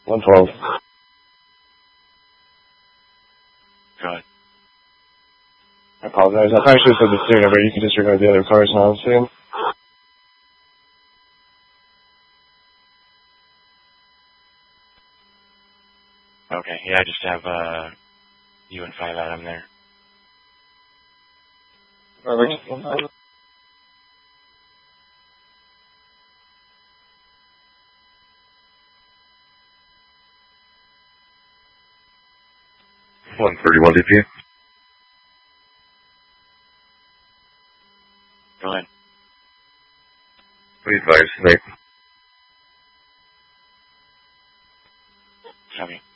112. Go ahead. I apologize. I actually said the state number. You can disregard the other cars now. See? Okay, yeah, I just have you and 5 Adam there. Perfect. 131 DP. Go ahead. Please advise, Snake. Copy.